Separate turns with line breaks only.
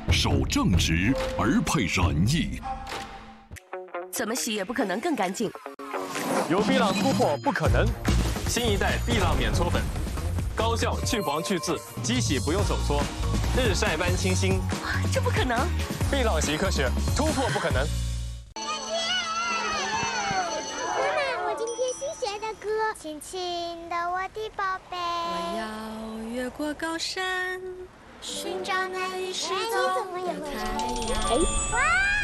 守正直而配仁义。
怎么洗也不可能更干净。
由碧浪突破不可能，新一代碧浪免搓粉，高效去黄去渍，机洗不用手搓，日晒般清新。
这不可能！
碧浪习科学，突破不可能。
妈妈，我今天新学的歌，亲亲的我的宝贝。
我要越过高山，寻找那已失
你怎么也会
踪的太阳。
哇！